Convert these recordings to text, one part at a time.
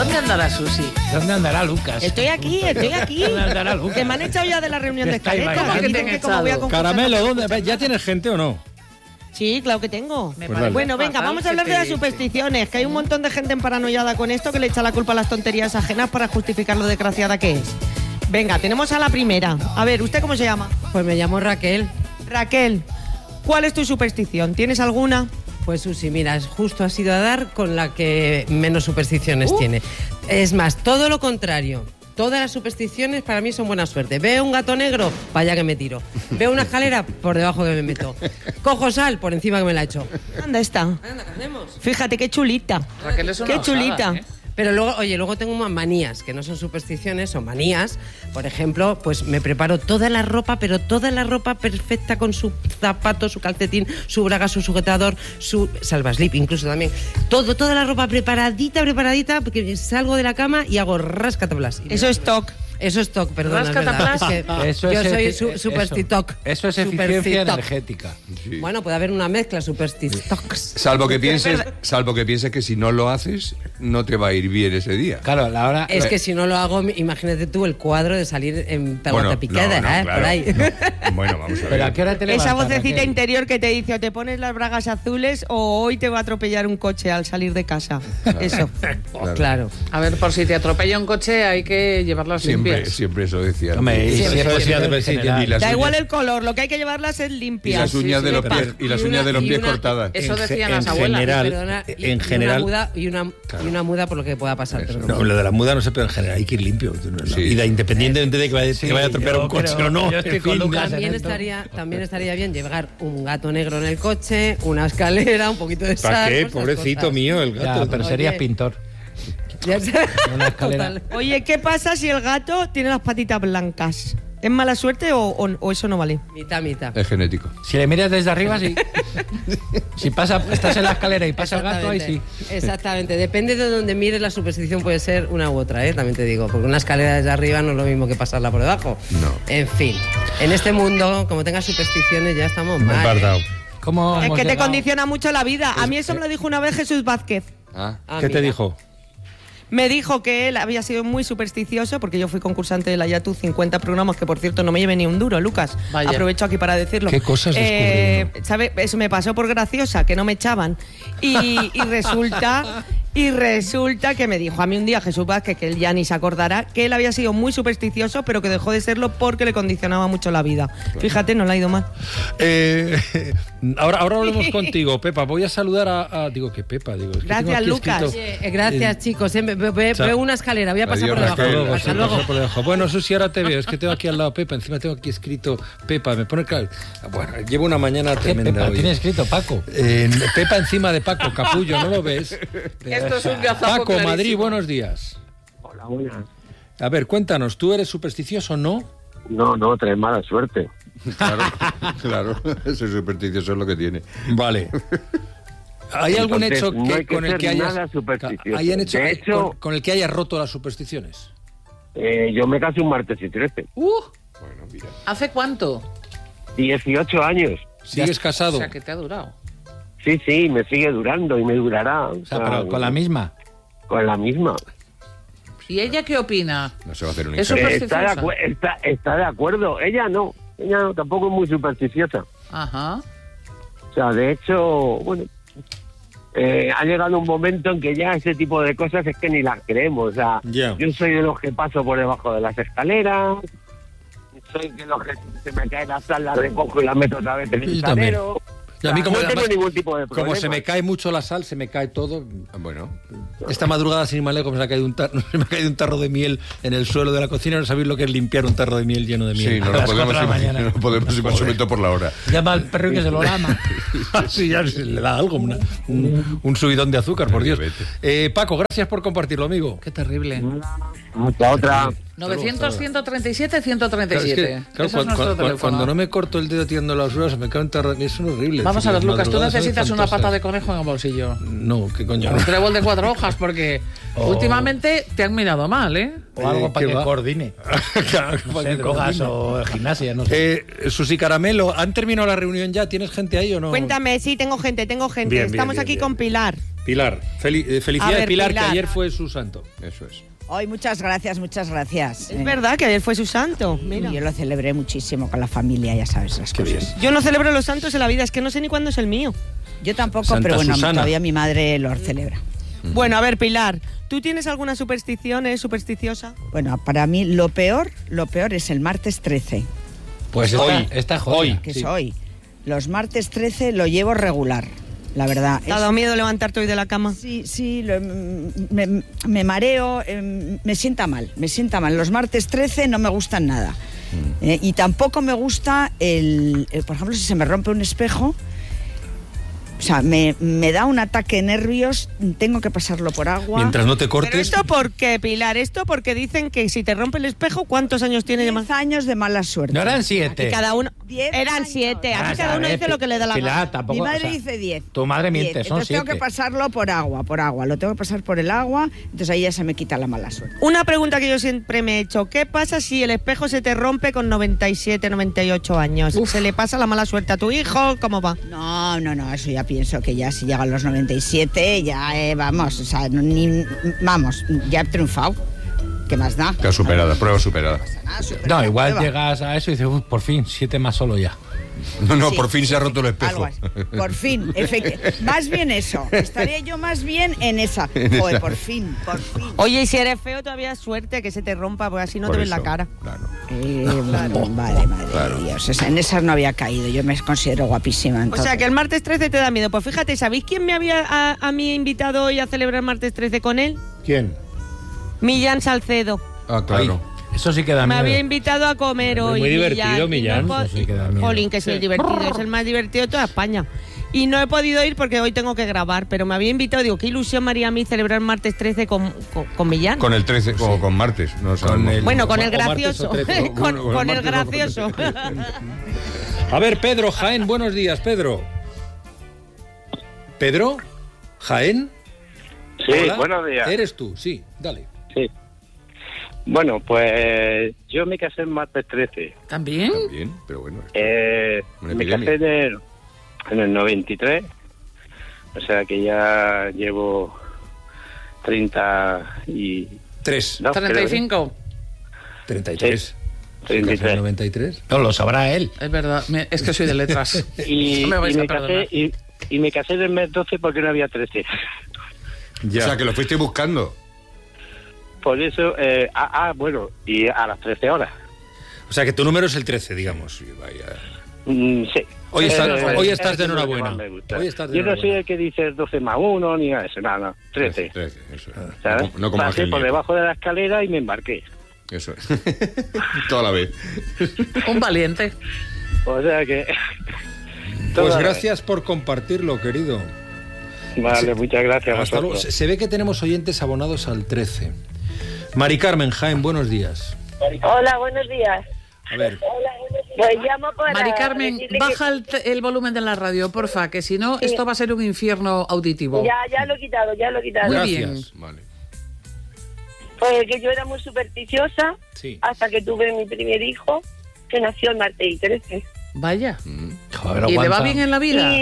¿Dónde andará Susi? ¿Dónde andará Lucas? Estoy aquí. ¿Dónde andará Lucas? Que me han echado ya de la reunión de Está ahí escaletas. bailando. Que dicen que como voy a concursar, Caramelo, no ¿dónde? escuchan ¿Ya nada. tienes gente o no? Sí, claro que tengo. Me Pues parece Bueno, venga, fatal vamos a que hablar de te- las supersticiones, que hay un montón de gente emparanoiada con esto que le echa la culpa a las tonterías ajenas para justificar lo desgraciada que es. Venga, tenemos a la primera. A ver, ¿usted cómo se llama? Pues me llamo Raquel. Raquel, ¿cuál es tu superstición? ¿Tienes alguna? Pues Susi, mira, justo has ido a dar con la que menos supersticiones tiene. Es más, todo lo contrario. Todas las supersticiones para mí son buena suerte. Veo un gato negro, para allá que me tiro. Veo una escalera, por debajo que me meto. Cojo sal, por encima que me la echo. Anda, está. Anda, ¿qué hacemos? Fíjate, qué chulita. Raquel es una Qué osada, chulita. ¿eh? Pero luego, oye, luego tengo más manías, que no son supersticiones, son manías. Por ejemplo, pues me preparo toda la ropa, pero toda la ropa perfecta con su zapato, su calcetín, su braga, su sujetador, su salvaslip incluso también. Toda la ropa preparadita, porque salgo de la cama y hago rascatablas. Eso es TOC. Eso es TOC, perdón. Rascatablas. Eso Yo es soy superstitoc. Eso es eficiencia energética. Sí. Bueno, puede haber una mezcla, superstitocs. Salvo que pienses que si no lo haces, no te va a ir bien ese día. Claro, la hora... Es que si no lo hago, imagínate tú el cuadro de salir en pelota picada, claro, por ahí. no. Bueno, vamos a ver. ¿Pero a qué hora te levantas, Esa vocecita Raquel? interior que te dice o te pones las bragas azules o hoy te va a atropellar un coche al salir de casa. Eso. Claro. A ver, por si te atropella un coche hay que llevarlas limpias. Siempre eso decía. Hombre, y Siempre eso eso decía decía, en general. y las Da uñas- igual el color, lo que hay que llevarlas es y limpias. las uñas de los sepa. pies y las uñas de los pies cortadas. Eso decían en las abuelas. general, Perdona, en general- y una muda por lo que pueda pasar. Eso. Perdona. No, lo de la muda no sé, pero en general hay que ir limpio. Sí. Y independientemente de que vaya a atropellar un coche o no. Yo estoy en con fin. Lucas. También estaría bien llevar un gato negro en el coche, una escalera, un poquito de sal. ¿Para qué? pues esas Pobrecito cosas. mío, el Ya, gato. pero Oye. serías pintor. Ya está. Una escalera. Total. Oye, ¿qué pasa si el gato tiene las patitas blancas? ¿Es mala suerte o eso no vale? Mitad. Es genético. Si le miras desde arriba, sí. Si estás en la escalera y pasa el gato, ahí sí. Exactamente. Depende de donde mires, la superstición puede ser una u otra, también te digo. Porque una escalera desde arriba no es lo mismo que pasarla por debajo. No. En fin, en este mundo, como tengas supersticiones, ya estamos mal. Embardado. ¿Cómo Es hemos que te llegado? condiciona mucho la vida. A mí eso me lo dijo una vez Jesús Vázquez. Ah. Ah, ¿Qué te mira. dijo? Me dijo que él había sido muy supersticioso porque yo fui concursante de la Yatu 50 programas, que por cierto no me llevé ni un duro, Lucas. Vaya. Aprovecho aquí para decirlo. ¿Qué cosas descubriendo? ¿Sabe? Eso me pasó por graciosa, que no me echaban. Y resulta que me dijo a mí un día Jesús Vázquez, que él ya ni se acordará, que él había sido muy supersticioso, pero que dejó de serlo porque le condicionaba mucho la vida. Fíjate, no le ha ido mal. Ahora hablamos contigo, Pepa. Voy a saludar a digo que Pepa, digo. Es que Gracias, tengo aquí Lucas. escrito- Oye, gracias, chicos. Veo una escalera, voy a pasar Adiós, por debajo. Raquel. Luego, Hasta sí, luego. paso por debajo. Bueno, Susi, ahora te veo. Es que tengo aquí al lado Pepa. Encima tengo aquí escrito Pepa. Me pone claro. Bueno, llevo una mañana ¿Qué tremenda Pepa hoy. tiene escrito Paco? Pepa encima de Paco Capullo, ¿no lo ves? Esto es un gazapo Paco, clarísimo. Madrid, buenos días. Hola, buenas. A ver, cuéntanos, ¿tú eres supersticioso o no? No, trae mala suerte. Claro, ese supersticioso es lo que tiene. Vale. ¿Hay algún Entonces, hecho no hay que con el ser que hayas nada supersticioso. ¿hay un hecho De hecho- con el que hayas roto las supersticiones? Yo me casé un martes y 13. Bueno, mira. ¿Hace cuánto? 18 años. ¿Sigues casado? O sea, que te ha durado. Sí, me sigue durando y me durará. O sea, pero con la misma. Con la misma. ¿Y ella qué opina? No se va a hacer un Eso infarto. pues- Está de acuerdo. Ella no, tampoco es muy supersticiosa. Ajá. O sea, de hecho, bueno, ha llegado un momento en que ya ese tipo de cosas es que ni las creemos. O sea, Ya. yo soy de los que paso por debajo de las escaleras, soy de los que se me cae la sal, la recojo y la meto otra vez en el Yo también. salero. Y a mí, como, no tengo además, ningún tipo de problema. como se me cae mucho la sal, se me cae todo. Bueno, Esta madrugada, sin ir más lejos, me ha caído un tarro de miel en el suelo de la cocina. No sabéis lo que es limpiar un tarro de miel lleno de miel. sí, no A lo las podemos 4 de la imaginar. mañana. No podemos imaginar, sobre todo por la hora. Llama al perro y que se lo lama. Sí, ya se le da algo, un subidón de azúcar, por Dios. Paco, gracias por compartirlo, amigo. Qué terrible. Hasta otra. 900, 137, Claro, 137. es que, claro, Ese es nuestro teléfono. cuando no me corto el dedo tirando las ruedas, me cae un tarro. Es horrible. Vamos a ver, Lucas, tú Madrugadas son necesitas una espantosas. pata de conejo en el bolsillo. No, qué coño. Un trébol de 4 hojas, porque últimamente te han mirado mal, ¿eh? O algo para ¿qué que va? coordine. Claro, No para sé, que drogas coordine. o gimnasia, no sé. Susi Caramelo, ¿han terminado la reunión ya? ¿Tienes gente ahí o no? Cuéntame, sí, tengo gente. Bien, bien, Estamos bien, aquí bien. con Pilar. Pilar, felicidades, A ver, Pilar, Pilar. que ayer fue su santo. Eso es. Hoy muchas gracias, muchas gracias. Es verdad que ayer fue su santo. Mira. Yo lo celebré muchísimo con la familia, ya sabes las Qué cosas. bien. Yo no celebro los santos en la vida, es que no sé ni cuándo es el mío. Yo tampoco, Santa pero bueno, Susana. todavía mi madre lo celebra. Bueno, a ver, Pilar, ¿tú tienes alguna superstición? ¿Es supersticiosa? Bueno, para mí lo peor es el martes 13, Pues Hoy. esta joya. que Sí. es hoy. Los martes 13 lo llevo regular, la verdad. ¿Te ha dado miedo levantarte hoy de la cama? Sí, me mareo, me sienta mal. Los martes 13 no me gustan nada. Y tampoco me gusta por ejemplo, si se me rompe un espejo, o sea, me da un ataque de nervios, tengo que pasarlo por agua. Mientras no te ¿Pero cortes. esto por qué, Pilar? Esto porque dicen que si te rompe el espejo, ¿cuántos años tiene de más? 10 años de mala suerte. No eran 7. Y cada uno... 10 Eran años. 7. Aquí Ah, cada uno sabes, dice lo que le da la Pilar, gana. tampoco, Mi madre o sea, dice 10. Tu madre miente, 10. son Entonces tengo 7. que pasarlo por agua. Lo tengo que pasar por el agua, entonces ahí ya se me quita la mala suerte. Una pregunta que yo siempre me he hecho. ¿Qué pasa si el espejo se te rompe con 97, 98 años? ¿Se le pasa la mala suerte a tu hijo? ¿Cómo va? No, eso ya pienso que ya si llegan los 97, ya vamos, o sea, ya he triunfado. ¿Qué más da? Está superada, prueba superada. No, igual Prueba. llegas a eso y dices, por fin, 7 más solo ya. No, Sí. por fin se ha roto el espejo. Algo así. Por fin, más bien eso. Estaría yo más bien en esa. Joder, por fin. Oye, y si eres feo, todavía es suerte que se te rompa, porque así no Por te ves la eso, cara. Claro. Madre Claro. de Dios. En esas no había caído. Yo me considero guapísima. O Entonces. sea, que el martes 13 te da miedo. Pues fíjate, ¿sabéis quién me había a mí invitado hoy a celebrar el martes 13 con él? ¿Quién? Millán Salcedo. Ah, claro. Eso sí que da Me miedo. había invitado a comer Hombre, hoy. muy divertido, y Millán. no he Eso sí que da miedo. Jolín, que soy divertido. Es el más divertido de toda España. Y no he podido ir porque hoy tengo que grabar, pero me había invitado. Digo, qué ilusión me haría a mí celebrar el martes 13 con Millán. Con el 13 o con martes, no sabemos. el- Bueno, con o el martes o gracioso. 13. con Bueno, con el martes o gracioso. A ver, Pedro, Jaén, buenos días, Pedro. ¿Pedro? ¿Jaén? Sí, Hola. buenos días. Eres tú, sí, dale. Sí. Bueno, pues yo me casé el martes 13. ¿También? Bien, pero bueno. Una Me epidemia. casé en el 93. O sea que ya llevo 30 y... 3. No, 35. 33. 33. 93. No, lo sabrá él. Es verdad, es que soy de letras. Y, No me vais y a me perdonar. casé, y me casé en el mes 12 porque no había 13. Ya. O sea, que lo fuiste buscando. Por eso, bueno, y a las 13 horas. O sea, que tu número es el 13, digamos. Sí, vaya. Sí. Hoy estás- hoy es estás de lo que enhorabuena. más me gusta. Hoy estás de Yo no soy enhorabuena. el que dice 12 más 1 ni nada de eso, nada, 13. 13, eso. ¿Sabes? No como Pasé Ángel por Nieto. debajo de la escalera y me embarqué. Eso es. Toda la vez. Un valiente. O sea que... Pues toda la gracias por compartirlo, querido. vez. Vale, muchas gracias. a Hasta luego. vosotros. Se ve que tenemos oyentes abonados al 13. Mari Carmen, Jaén, buenos días. Hola, buenos días. A ver, Pues llamo para... Mari Carmen, decirle baja el volumen de la radio, porfa, que si no, esto va a ser un infierno auditivo. Ya lo he quitado, ya lo he quitado. Muy gracias. bien. Vale. Pues que yo era muy supersticiosa Sí. hasta que tuve mi primer hijo, que nació el martes 13. Vaya. Joder, ¿Y le va aguanta. bien en la vida?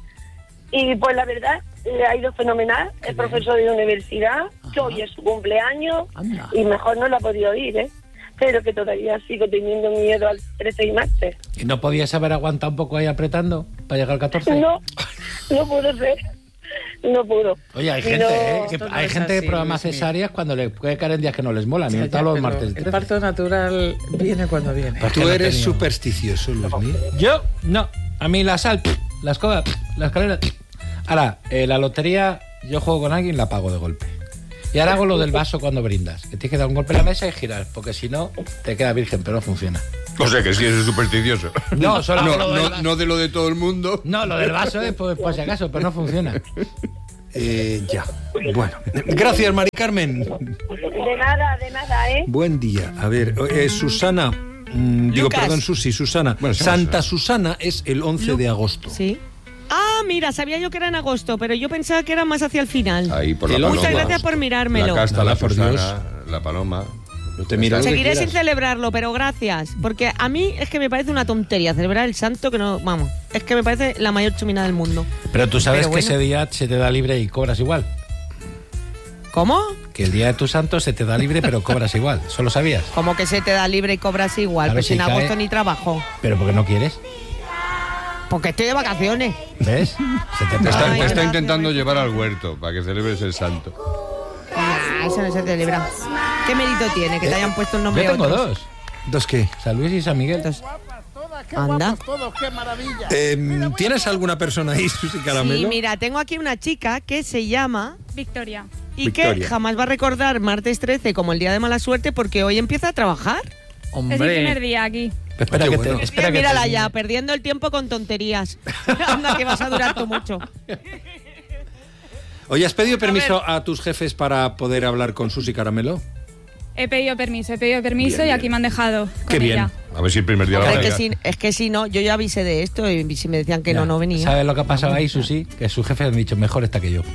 Y pues la verdad, le ha ido fenomenal. Es profesor de universidad, que hoy es su cumpleaños, Anda. y mejor no lo ha podido ir, ¿eh? Pero que todavía sigo teniendo miedo al 13 y martes. ¿Y no podías haber aguantado un poco ahí apretando para llegar al 14? No pudo ser. No pudo. Oye, hay No, gente, que esto no hay es gente de así, programas Luis mío. cesáreas cuando le puede caer en días que no les molan, y Ya, no los pero martes. el parto natural viene cuando viene. Pues que Tú no eres tenía. supersticioso, Luismi. Yo, no. A mí la sal, la escoba, la escalera. Ahora, la lotería, yo juego con alguien y la pago de golpe. Y ahora hago lo del vaso cuando brindas. Que tienes que dar un golpe en la mesa y girar, porque si no, te queda virgen, pero no funciona. O sea, que sí es supersticioso. No, solo hago lo del no, vaso. no de lo de todo el mundo. No, lo del vaso es por si acaso, pero no funciona. Ya. Bueno. Gracias, Mari Carmen. De nada, ¿eh? Buen día. A ver, Susana. Digo, Lucas. perdón, Susana. Bueno, sí, Santa Susana es el 11 de agosto. Sí. Ah, mira, sabía yo que era en agosto, pero yo pensaba que era más hacia el final. Ahí por El la once. paloma. Muchas gracias por mirármelo. La casta, Nada, la por Susana, Dios. la paloma. Yo te miro lo que Seguiré sin quieras. celebrarlo, pero gracias. Porque a mí es que me parece una tontería celebrar el santo que no... Vamos, es que me parece la mayor chumina del mundo. Pero tú sabes Pero que bueno. ese día se te da libre y cobras igual. ¿Cómo? Que el día de tu santo se te da libre pero cobras igual. ¿Solo sabías? Como que se te da libre y cobras igual, Claro, pues si en cae- agosto ni trabajo. Pero porque no quieres. Porque estoy de vacaciones. ¿Ves? Se te Te está, Ay, te está gracias. intentando llevar al huerto para que celebres el santo. Nah, eso no se celebra. ¿Qué mérito tiene que te hayan puesto el Yo nombre a tengo otros? dos. ¿Dos qué? San Luis y San Miguel. Anda. ¿Tienes alguna persona ahí, Susi Caramelo? Sí, mira, tengo aquí una chica que se llama Victoria. y que Victoria. jamás va a recordar martes 13 como el día de mala suerte porque hoy empieza a trabajar. Es mi primer Hombre, día aquí. Espera Qué que bueno. te, espera que Mírala te- ya, perdiendo el tiempo con tonterías. Anda, que vas a durar tú mucho. Oye, ¿has pedido permiso a tus jefes para poder hablar con Susi Caramelo? He pedido permiso y aquí me han dejado con Qué bien. ella. A ver si el primer día la Es va a que, liar. es que si no, yo ya avisé de esto y si me decían que Ya. no venía. ¿Sabes lo que ha pasado ahí, Susi? Que sus jefes han dicho, mejor está que yo.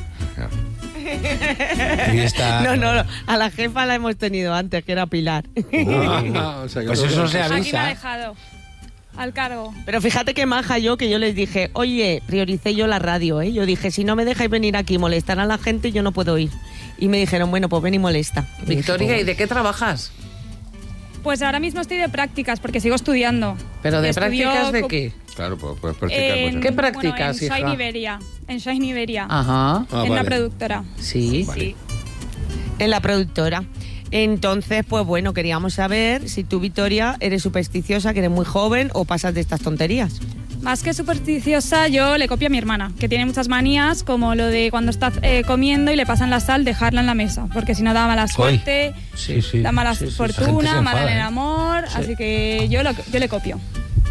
Y está... No, a la jefa la hemos tenido antes, que era Pilar. O sea, que Pues todo- eso se Aquí me ha avisa. dejado. Al cargo. Pero fíjate que maja yo, que yo les dije, oye, prioricé yo la radio, ¿eh? Yo dije, si no me dejáis venir aquí, molestar a la gente, yo no puedo ir. Y me dijeron, bueno, pues ven y molesta. Y dije, Victoria, pues, ¿y de qué trabajas? Pues ahora mismo estoy de prácticas porque sigo estudiando. ¿Pero de Estudio prácticas de co- qué? Claro, pues puedes practicar En, cosas. ¿Qué practicas, bueno, hija? En Shine Iberia. Ajá, Ah, en la vale. productora. sí. Sí. en la productora. Entonces, pues bueno, queríamos saber si tú, Victoria, eres supersticiosa, que eres muy joven o pasas de estas tonterías. Más que supersticiosa, yo le copio a mi hermana, que tiene muchas manías, como lo de cuando está comiendo y le pasan la sal, dejarla en la mesa, porque si no da mala suerte, Sí, sí. da mala Sí, sí, esa gente se fortuna, mala en enfada, el ¿eh? amor, así que yo le copio.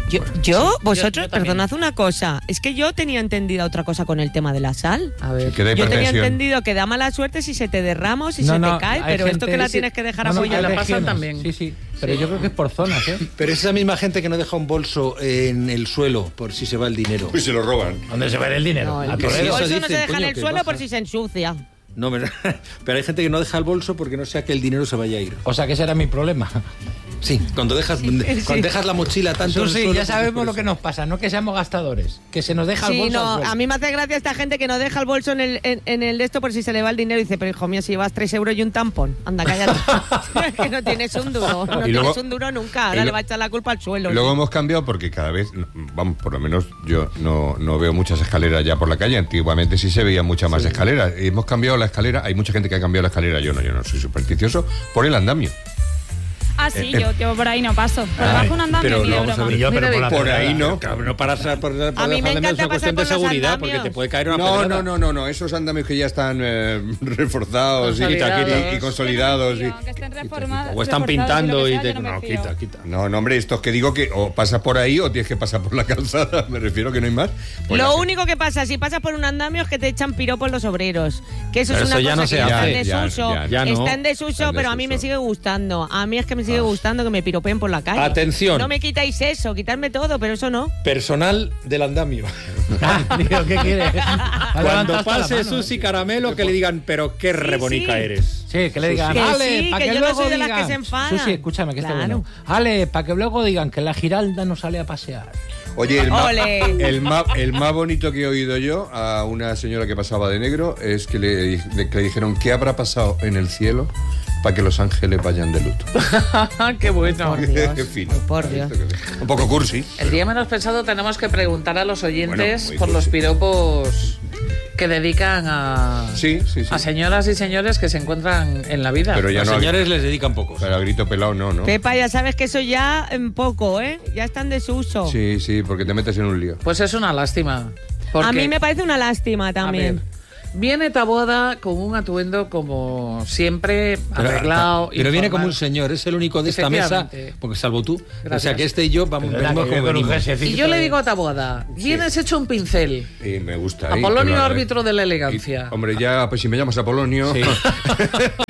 Vosotros, yo también. perdonad una cosa, es que yo tenía entendida otra cosa con el tema de la sal. A ver. Que da Yo tenía hipertensión. entendido que da mala suerte si se te derrama o si No, se no, te cae, hay pero esto gente- que la sí. tienes que dejar No, no, apoyada. la hay pasan regiones. también. Sí, sí. Pero yo creo que es por zonas, ¿eh? Pero es esa misma gente que no deja un bolso en el suelo por si se va el dinero. Pues se lo roban. ¿Dónde se va el dinero? No, Al el torero. bolso Eso no se dicen, deja en coño, el que suelo baja. por si se ensucia. No, pero hay gente que no deja el bolso porque no sea que el dinero se vaya a ir. O sea, que ese era mi problema. Sí, cuando dejas la mochila tanto en el Sí, suelo, ya pues sabemos por lo eso. que nos pasa, no que seamos gastadores, que se nos deja el Sí, bolso. al no, suelo. a mí me hace gracia esta gente que no deja el bolso en el de esto por si se le va el dinero y dice, pero hijo mío, si llevas 3 euros y un tampón, anda, cállate. que no tienes un duro, no Y luego- tienes un duro nunca, ahora y le va a echar la culpa al suelo. Luego hemos cambiado porque cada vez, vamos, por lo menos yo no veo muchas escaleras ya por la calle. Antiguamente sí se veían muchas más escaleras. Hemos cambiado la escalera, hay mucha gente que ha cambiado la escalera. Yo no soy supersticioso por el andamio. Ah, sí, yo por ahí no paso. Por debajo un andamio pero ni de vamos a broma. ver, yo, pero Mira, por la por pedrera. ahí no. Claro, no para por A mí me encanta es una pasar cuestión por de los seguridad, andamios. porque te puede caer una pedrada. No, esos andamios que ya están reforzados Consolidados. y consolidados. Yo no me fío, que estén reformados. O están reforzados, pintando lo que y sea, te... yo no me No, fío. quita. No, hombre, estos que digo que o pasas por ahí o tienes que pasar por la calzada. Me refiero que no hay más. Pues Lo la- único que pasa, si pasas por un andamio, es que te echan piropos los obreros. Que eso Pero es una eso ya cosa no se que está en hace. desuso. Ya no. Está en desuso, Está en pero a mí me desuso. sigue gustando. A mí es que me sigue gustando que me piropeen por la calle. Atención. No me quitáis eso, quitarme todo, pero eso no. Personal del andamio. Ah, digo, ¿qué quieres? Cuando pase Susi Caramelo, que le digan, pero qué rebonica sí. eres. Sí, que le digan, Que Ale, sí, para que que, yo no luego soy de las digan... que se enfadan. Susi, escúchame, que está Claro. bueno. Ale, para que luego digan que la Giralda no sale a pasear. Oye, Ole. el más bonito que he oído yo a una señora que pasaba de negro es que que le dijeron ¿qué habrá pasado en el cielo para que los ángeles vayan de luto? Qué bueno. Por Dios. Qué fino. Ay, por Dios. Un poco cursi. El día menos pensado tenemos que preguntar a los oyentes Bueno, muy por los cursi. piropos que dedican a, Sí. a señoras y señores que se encuentran en la vida. Pero ya Los no. señores les dedican pocos. Pero a grito pelado no. Pepa, ya sabes que eso ya en poco, ¿eh? Ya está en desuso. Sí, porque te metes en un lío. Pues es una lástima. Porque, A mí me parece una lástima a también. ver, viene Taboada con un atuendo como siempre, arreglado. Pero viene como un informal. señor, es el único de esta mesa, Efectivamente. porque salvo tú. Gracias. O sea que este y yo vamos, venimos como venimos. Y yo le digo a Taboada, vienes hecho un pincel. Y me gusta. Apolonio, que lo- árbitro de la elegancia. Hombre, ya, pues si me llamas Apolonio. Sí.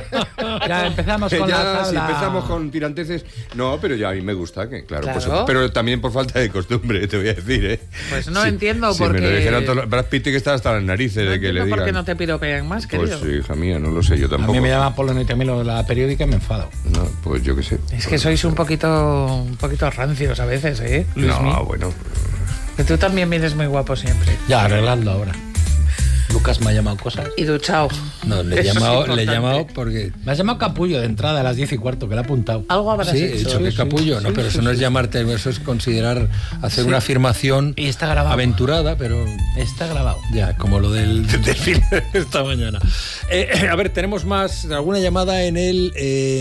Ya empezamos con la tabla. Si empezamos con tiranteces. No, pero ya a mí me gusta, que claro. Claro. Pues, pero también por falta de costumbre, te voy a decir, ¿eh? Pues no entiendo si por qué. me lo dijeran todos, Brad Pitt que está hasta las narices No de que le entiendo digan. por qué no te piropean más, Pues querido. hija mía, no lo sé, yo A tampoco. mí me llama Polonio y a mí la periódica y me enfado. No, pues yo qué sé. Es que sois un poquito rancios a veces, ¿eh? Luismi? No, bueno. Que tú también vienes muy guapo siempre. Ya, arreglando ahora. Lucas me ha llamado cosas. Y duchao. No, le he Eso es llamado importante. porque... Me has llamado capullo de entrada a las 10:15, que le ha apuntado. Algo habrás Sí, hecho. he dicho que Sí, capullo, sí, ¿no? sí, Pero sí, eso no es sí. llamarte, eso es considerar hacer Sí. una afirmación Y está grabado. aventurada, pero Está grabado. ya, como lo del fin de esta mañana. A ver, tenemos alguna llamada en el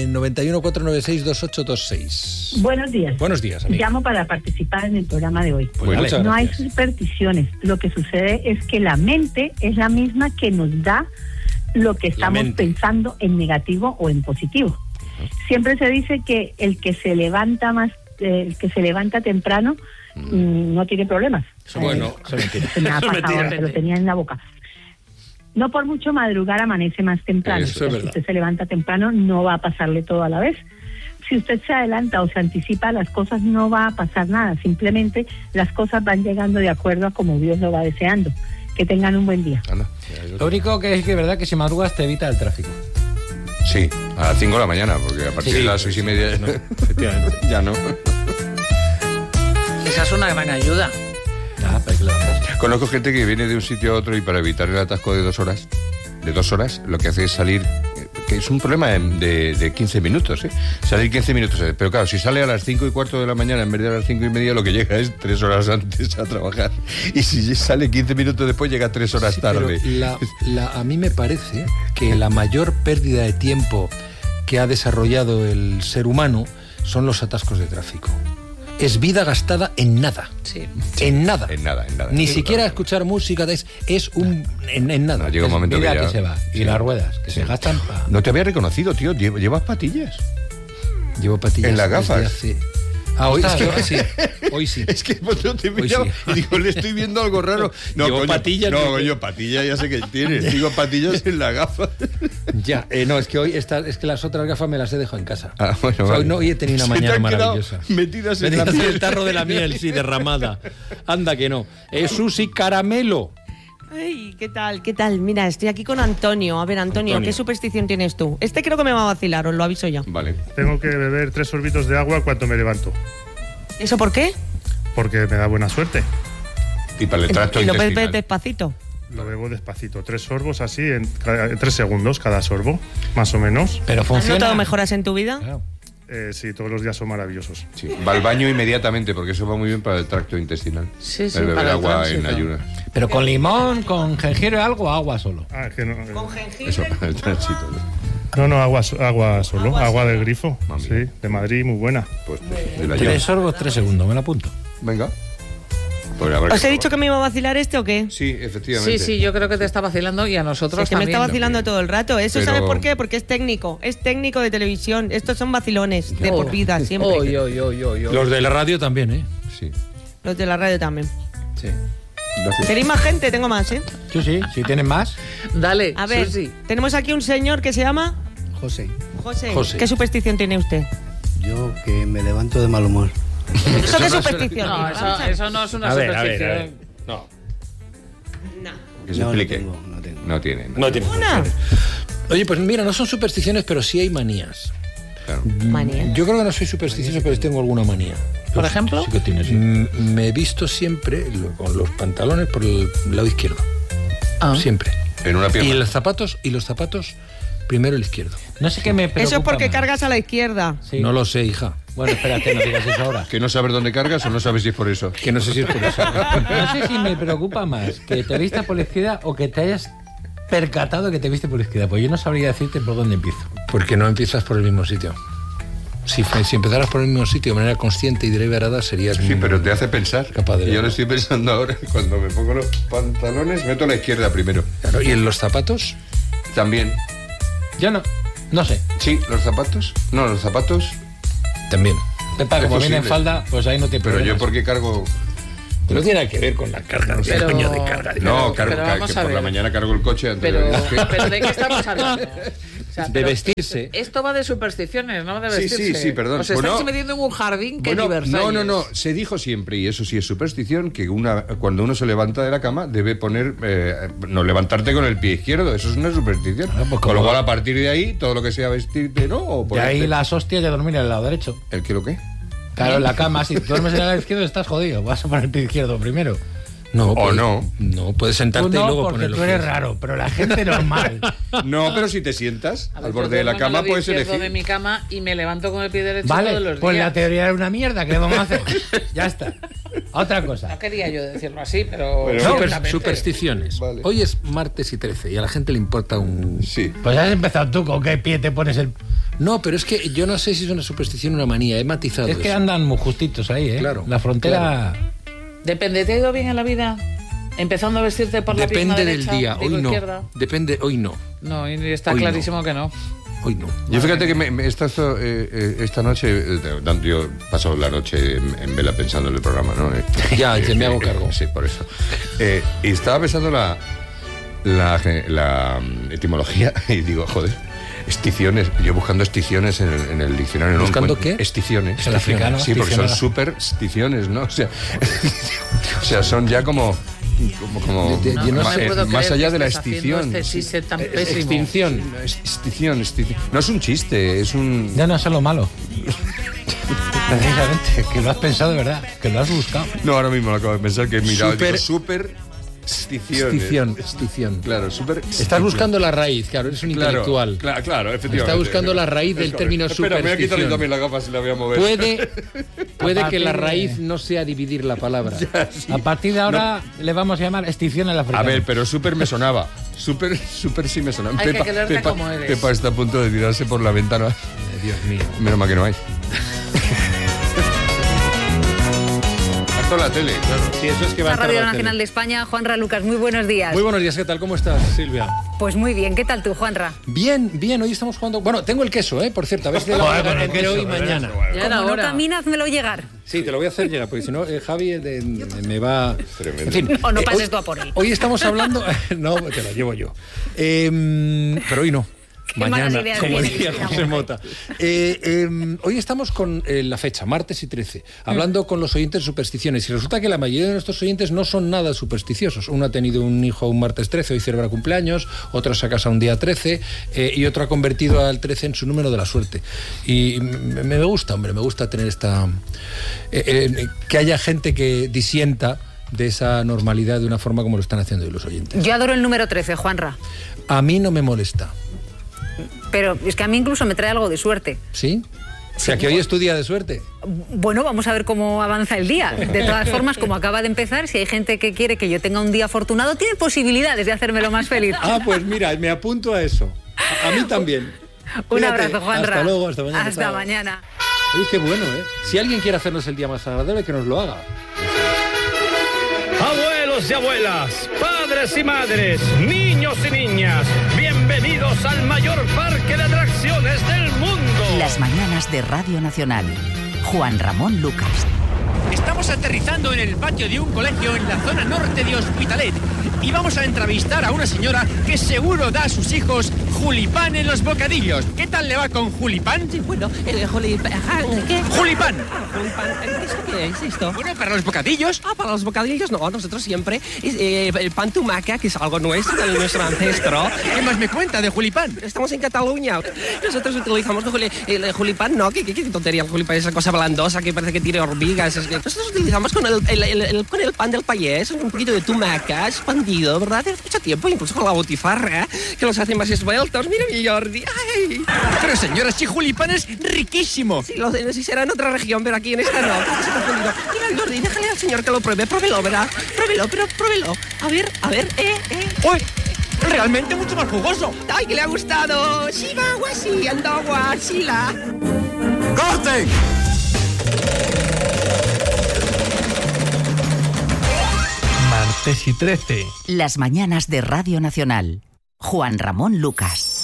91-496-2826. Buenos días. Buenos días, amigo. Llamo para participar en el programa de hoy. Pues muchas No hay gracias. supersticiones. Lo que sucede es que la mente es la misma que nos da lo que estamos mente. pensando en negativo o en positivo. Siempre se dice que el que se levanta temprano no tiene problemas. Bueno, Eso es mentira. Se me ha Eso es pasado, mentira. se lo tenía en la boca. No por mucho madrugar amanece más temprano. Eso es Si verdad. usted se levanta temprano, no va a pasarle todo a la vez. Si usted se adelanta o se anticipa, las cosas no va a pasar nada. Simplemente las cosas van llegando de acuerdo a como Dios lo va deseando. Que tengan un buen día. Anda. Lo único que es que es verdad que si madrugas te evita el tráfico. Sí, a las 5 de la mañana, porque a partir Sí, de las 6:30 efectivamente. ya no. Esa es una gran ayuda. Ah, pues claro. Conozco gente que viene de un sitio a otro y para evitar el atasco de 2 horas, lo que hace es salir, que es un problema de 15 minutos, ¿eh? Salir 15 minutos. Pero claro, si sale a las 5:15 de la mañana en vez de a las 5:30, lo que llega es 3 horas antes a trabajar. Y si sale 15 minutos después, llega 3 horas Sí, pero tarde. a mí me parece que la mayor pérdida de tiempo que ha desarrollado el ser humano son los atascos de tráfico. Es vida gastada en nada. Sí. En nada. En nada, en nada. Ni siquiera escuchar música, en nada. No, llega un momento Vida que ya... que se va. Y Sí. las ruedas, que Sí. se gastan para... No te había reconocido, tío. ¿Llevas patillas? Llevo patillas En las desde gafas. hace- hoy es que sí. Hoy sí. Es que pues, no te Hoy miraba sí. y digo, le estoy viendo algo raro. No, Llevo coño, patillas, No, digo, coño, patillas ya sé que tienes. Digo, patillas en la gafa. Ya, no, es que hoy es que las otras gafas me las he dejado en casa. Ah, bueno, O sea, vale. hoy he tenido una Se te mañana han quedado maravillosa. metidas en la Metidas en piel. el tarro de la miel, sí, derramada. Anda que no. Susi Caramelo. Ay, ¿qué tal? ¿Qué tal? Mira, estoy aquí con Antonio. A ver, Antonio, Antonio. ¿qué superstición tienes tú? Este creo que me va a vacilar, os lo aviso ya. Vale. Tengo que beber 3 sorbitos de agua cuando me levanto, ¿Eso por qué? porque me da buena suerte. Y para el tracto Y lo bebes intestinal. despacito. Lo bebo despacito, 3 sorbos así, en 3 segundos cada sorbo, más o menos. Pero ¿Has funciona. notado mejoras en tu vida? Claro. Sí, todos los días son maravillosos. Sí. Va al baño inmediatamente porque eso va muy bien para el tracto intestinal. Sí, sí, El beber para el agua tránsito. en ayunas. Pero con limón, con jengibre, algo o agua solo. Ah, que no, Eso para el tránsito. no, agua solo, agua del grifo, Mami. sí, de Madrid, muy buena. Pues de la 3 llave. sorbos, 3 segundos, me lo apunto. Venga. Pues a ver ¿Os qué he dicho pasa. que me iba a vacilar este o qué? Sí, efectivamente. Sí, sí, yo creo que te está vacilando y a nosotros Es que me también. está vacilando todo el rato. ¿Eso Pero- sabes por qué? Porque es técnico de televisión. Estos son vacilones de Oh. por vida, siempre. Oy, oy, oy, oy, oy. Los de la radio también, ¿eh? Sí. Los de la radio también. Sí. Gracias. ¿Queréis más gente? Tengo más, ¿eh? Sí, sí, si tienen más. Dale, A ver, Susi. tenemos aquí un señor que se llama José, José. José. ¿Qué superstición tiene usted? yo que me levanto de mal humor. ¿Eso qué superstición? No, Vamos a ver. eso no es una A ver, a superstición. ver, a ver. No. No. Que se No, explique. no tengo. No tiene. No tiene. Una. Oye, pues mira, no son supersticiones, pero sí hay manías. Claro. Manía. Yo creo que no soy supersticioso, pero tengo alguna manía. ¿Por ejemplo? Sí que tienes, sí. Me he visto siempre con los pantalones por el lado izquierdo. Ah. Siempre. En una Y pierna. los zapatos primero el izquierdo. No sé qué me preocupa Eso es porque más. cargas a la izquierda. Sí. No lo sé, hija. Bueno, espérate, no digas eso ahora. Que no sabes dónde cargas o no sabes si es por eso. Que no sé si es por eso. No sé si me preocupa más que te vistas por la izquierda o que te hayas percatado que te viste por la izquierda. Pues yo no sabría decirte por dónde empiezo. Porque no empiezas por el mismo sitio. Si empezaras por el mismo sitio de manera consciente y deliberada, serías... Sí, pero te hace pensar. Capaz de Y yo verlo. lo estoy pensando ahora. Cuando me pongo los pantalones, meto a la izquierda primero. Claro, y en los zapatos, También. Yo no sé. Sí, los zapatos. No, los zapatos. también. Pepa, Es como viene en posible. falda, pues ahí no te Pero yo, ¿por qué cargo? No tiene nada que ver con la carga, no sé, Pero- coño de carga. No, cargo, pero vamos que a por la ver. mañana cargo el coche antes Pero, de... pero ¿de qué estamos hablando? O de vestirse. Esto va de supersticiones, no de vestirse. Sí, perdón. Os estáis metiendo en un jardín que ni Versalles. No. Se dijo siempre, y eso sí es superstición, que cuando uno se levanta de la cama debe poner... no levantarte con el pie izquierdo. Eso es una superstición. Pues con lo cual, a partir de ahí, todo lo que sea vestirte, ¿no? O de ahí las hostias de dormir en el lado derecho. ¿El qué lo qué? Claro, en la cama, si duermes en el lado izquierdo estás jodido. Vas a poner el pie izquierdo primero. No, o no. No, puedes sentarte y luego porque ponerlo. Tú eres raro, pero la gente normal. No, pero si te sientas al borde de la cama puedes elegir. De mi cama y me levanto con el pie derecho vale, todos los días. Pues la teoría era una mierda, ¿qué vamos a hacer? Ya está. Otra cosa. No quería yo decirlo así, pero... Supersticiones. Vale. Hoy es martes y 13 y a la gente le importa un... Sí. Pues has empezado tú, ¿con qué pie te pones el...? No, pero es que yo no sé si es una superstición o una manía, he matizado Es que eso. andan muy justitos ahí, ¿eh? Claro. La frontera... Claro. Depende, ¿te ha ido bien en la vida? Empezando a vestirte por la pierna derecha, del día, hoy no. Izquierda. Depende, hoy no. No, está hoy clarísimo que no. Hoy no. Yo fíjate que esta noche, yo paso la noche en vela pensando en el programa, ¿no? Ya me hago cargo. Sí, por eso. Y estaba pensando la etimología y digo, joder, esticiones. Yo buscando esticiones en el diccionario. No ¿Buscando encuentro. qué? Esticiones. Es el africano. Sí, porque son supersticiones, ¿no? O sea, son ya como... más allá de la extinción. Extinción. No es un chiste, es un... Ya no es lo malo. Precisamente, que lo has pensado de verdad, que lo has buscado. No, ahora mismo lo acabo de pensar, que he mirado. Extinción. Claro, Estás buscando la raíz, claro, eres un intelectual. Claro, efectivamente. Estás buscando la raíz del término superstición. Espera, me voy a quitar también la gafa si la voy a mover. Puede que la raíz no sea dividir la palabra. Ya, sí. A partir de ahora le vamos a llamar extinción al africano. A ver, pero súper me sonaba. Súper sí me sonaba. Hay que quererte como eres. Pepa está a punto de tirarse por la ventana. Dios mío. Menos mal que no hay. La tele, claro. Sí, eso es que va a Radio Nacional de España, Juanra Lucas, muy buenos días. Muy buenos días, ¿qué tal? ¿Cómo estás, Silvia? Pues muy bien, ¿qué tal tú, Juanra? Bien, hoy estamos jugando... Bueno, tengo el queso, por cierto, a ver si te lo voy a dar entre hoy y mañana. Como no caminas, házmelo llegar. Sí, te lo voy a hacer llegar, porque si no, Javi me va... Tremendo. En fin. No pases tú a por él. Hoy estamos hablando... No, te lo llevo yo. Pero hoy no. Mañana, como diría José Mota. Hoy estamos con la fecha, martes y 13, hablando con los oyentes de supersticiones. Y resulta que la mayoría de nuestros oyentes no son nada supersticiosos. Uno ha tenido un hijo un martes 13, hoy celebra cumpleaños. Otro se ha casado un día 13. Y otro ha convertido al 13 en su número de la suerte. Y me gusta, hombre, me gusta tener esta... que haya gente que disienta de esa normalidad de una forma como lo están haciendo hoy los oyentes. Yo adoro el número 13, Juanra. A mí no me molesta. Pero es que a mí incluso me trae algo de suerte. ¿Sí? O sea, que hoy es tu día de suerte. Bueno, vamos a ver cómo avanza el día. De todas formas, como acaba de empezar, si hay gente que quiere que yo tenga un día afortunado, tiene posibilidades de hacérmelo más feliz. Ah, pues mira, me apunto a eso. A mí también. Un abrazo, Juanra. Hasta luego, hasta mañana. Hasta mañana. Oye, qué bueno, ¿eh? Si alguien quiere hacernos el día más agradable, que nos lo haga. Abuelos y abuelas, padres y madres, niños y niñas, bienvenidos al mayor parque de atracciones del mundo. Las mañanas de Radio Nacional. Juan Ramón Lucas. Estamos aterrizando en el patio de un colegio en la zona norte de Hospitalet y vamos a entrevistar a una señora que seguro da a sus hijos julipán en los bocadillos. ¿Qué tal le va con julipán? Sí, bueno, julipán, ¿qué? ¡Julipán! Julipán, ¿qué es esto? Bueno, ¿para los bocadillos? Para los bocadillos no, nosotros siempre el pan tumaca, que es algo nuestro, de nuestro ancestro. ¿Qué más me cuenta de julipán? Estamos en Cataluña. Nosotros utilizamos el julipán, no, qué tontería, el julipán, esa cosa blandosa que parece que tiene hormigas. Nosotros utilizamos con el pan del payés, un poquito de tumaca, expandido, ¿verdad? Tiene mucho tiempo, incluso con la botifarra, que los hace más esbeltos. Mira mi Jordi. ¡Ay! Pero señora, si julipán es riquísimo. Sí, será en otra región, pero aquí en esta no. Se ha confundido. Mira, Jordi, déjale al señor que lo pruebe. Pruébelo, ¿verdad? Pruébelo. A ver. ¡Uy! Realmente mucho más jugoso. ¡Ay, que le ha gustado! ¡Shiba, guasi, andagua, shila! ¡Corte! Martes y 13. Las mañanas de Radio Nacional. Juan Ramón Lucas.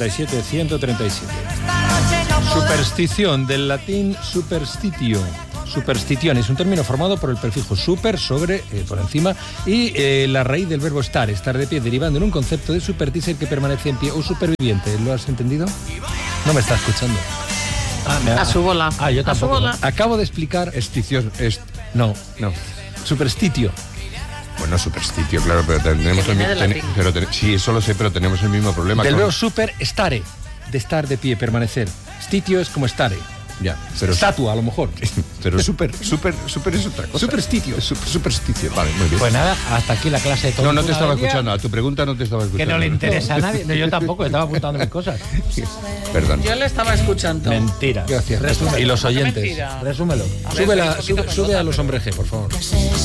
900-137-137. Superstición, del latín superstitio. Superstición es un término formado por el prefijo super, sobre, por encima, y la raíz del verbo estar de pie, derivando en un concepto de supertícer que permanece en pie o superviviente. ¿Lo has entendido? No me está escuchando. A su bola. Yo tampoco. A su bola. Acabo de explicar... No. Superstitio. Bueno, superstitio, claro, pero tenemos el mismo... Sí, eso lo sé, pero tenemos el mismo problema. Del verbo super, estare, de estar de pie, permanecer. Stitio es como estare. Ya, pero estatua, a lo mejor. Pero super es otra cosa. Superstitio. Supersticio, vale, muy bien. Pues nada, hasta aquí la clase de todo. No te estaba escuchando. A tu pregunta no te estaba escuchando. Que no le interesa a nadie. No, yo tampoco, estaba apuntando mis cosas. Perdón. Yo le estaba escuchando. Mentira. Gracias. Y los oyentes. Resúmelo. Sube a los hombres G, por favor.